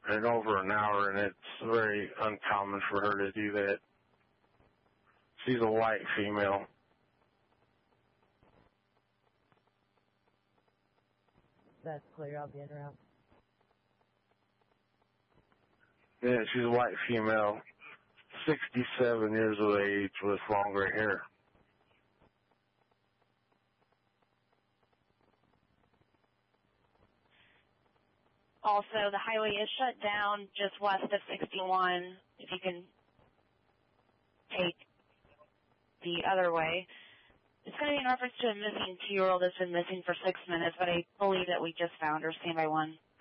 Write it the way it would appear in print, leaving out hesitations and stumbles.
in over an hour, and it's very uncommon for her to do that. She's a white female. That's clear. I'll be en route. Yeah, she's a white female, 67 years of age with long gray hair. Also, the highway is shut down just west of 61. If you can take the other way. It's going to be in reference to a missing 2-year-old that's been missing for 6 minutes, but I believe that we just found her. Stand by 1.